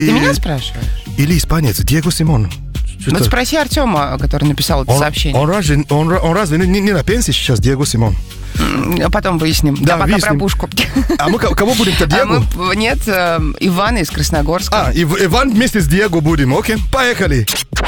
Ты меня спрашиваешь? Или испанец, Диего Симон. Вот спроси Артема, который написал это сообщение. Он разве не на пенсии сейчас, Диего Симон? Потом выясним. Да, пока выясним. про пушку. А мы кого будем-то, Диего? Нет, Ивана из Красногорска. Иван вместе с Диего будем, окей? Поехали!